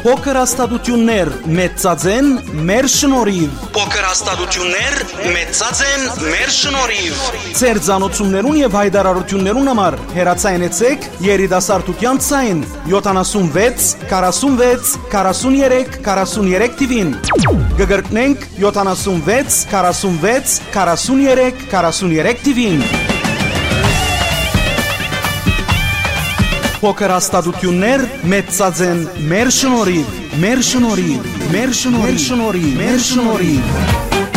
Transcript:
Փոքր հաստատություններ մեծացեն մեր շնորհիվ։ Փոքր հաստատություններ մեծացեն մեր շնորհիվ։ Ձեր ցանոթություններուն եւ հայտարարություններուն համար հեռացայնեցեք երիտասարդության ցայն 76 46 43 43 TV-ին։ Գգրտնենք 76 46 43 43 TV-ին։ Փոքր հաստատություններ մեծացեն մեր շնորհիվ, մեր շնորհիվ, մեր շնորհիվ, մեր շնորհիվ, մեր շնորհիվ։